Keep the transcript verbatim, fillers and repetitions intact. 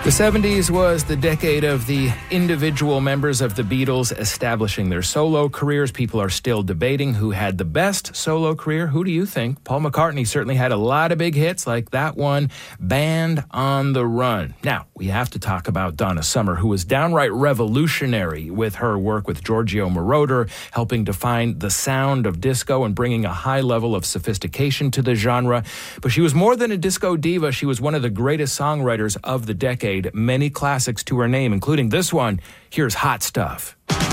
The seventies was the decade of the individual members of the Beatles establishing their solo careers. People are still debating who had the best solo career. Who do you think? Paul McCartney certainly had a lot of big hits like that one, Band on the Run. Now, we have to talk about Donna Summer, who was downright revolutionary with her work with Giorgio Moroder, helping define the sound of disco and bringing a high level of sophistication to the genre. But she was more than a disco diva. She was one of the greatest songwriters of the decade. Many classics to her name, including this one. Here's Hot Stuff.